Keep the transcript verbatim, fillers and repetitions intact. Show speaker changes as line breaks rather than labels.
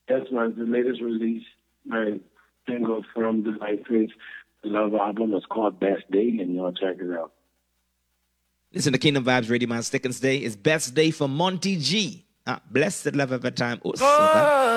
Yes, man. The latest release, my single from the Life Page, the Love album is called Best Day, and y'all check it out.
Listen to Kingdom Vibes Radio, man. Stickens Day is best day for Monty G. Ah, blessed love of a time. Oh, so